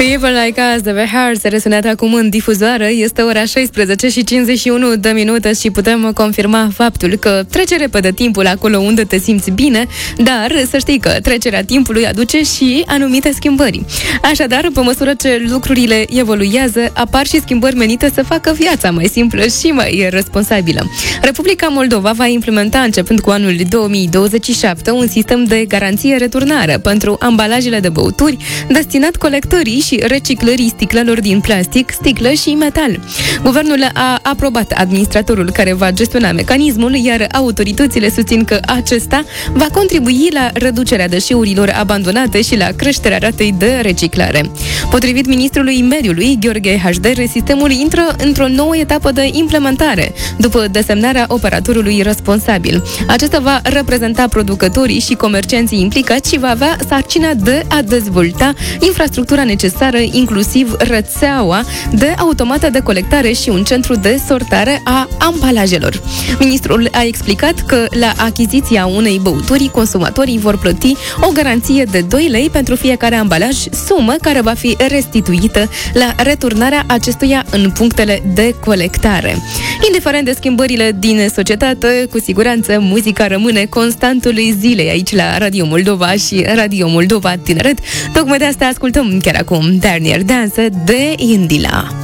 People Like Us de The Hearts, resonat acum în difuzoară. Este ora 16:51 și putem confirma faptul că trece repede timpul acolo unde te simți bine, dar să știi că trecerea timpului aduce și anumite schimbări. Așadar, pe măsură ce lucrurile evoluează, apar și schimbări menite să facă viața mai simplă și mai responsabilă. Republica Moldova va implementa începând cu anul 2027 un sistem de garanție returnare pentru ambalajele de băuturi destinat colectării și reciclării sticlelor din plastic, sticlă și metal. Guvernul a aprobat administratorul care va gestiona mecanismul, iar autoritățile susțin că acesta va contribui la reducerea deșeurilor abandonate și la creșterea ratei de reciclare. Potrivit ministrului mediului, Gheorghe Hașder, sistemul intră într-o nouă etapă de implementare, după desemnarea operatorului responsabil. Acesta va reprezenta producătorii și comercianții implicați și va avea sarcina de a dezvolta infrastructura necesară, inclusiv rețeaua de automată de colectare și un centru de sortare a ambalajelor. Ministrul a explicat că la achiziția unei băuturi, consumatorii vor plăti o garanție de 2 lei pentru fiecare ambalaj, sumă care va fi restituită la returnarea acestuia în punctele de colectare. Indiferent de schimbările din societate, cu siguranță muzica rămâne constantul zilei aici la Radio Moldova și Radio Moldova Tineret. Tocmai de asta ascultăm chiar acum Dernier Dance de Indila.